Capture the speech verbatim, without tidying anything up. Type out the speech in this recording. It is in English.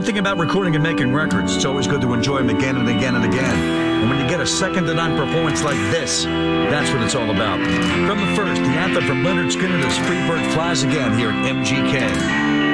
one thing about recording and making records, it's always good to enjoy them again and again and again. And when you get a second-to-none performance like this, that's what it's all about. From the first, the anthem from Leonard Skinner to Free Bird Flies Again here at M G K.